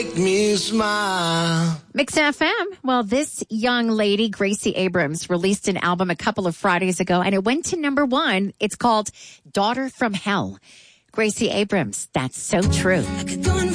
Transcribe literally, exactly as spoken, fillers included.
Make me smile. Mix F M. Well, this young lady, Gracie Abrams, released an album a couple of Fridays ago, and it went to number one. It's called Daughter from Hell. Gracie Abrams, that's so true.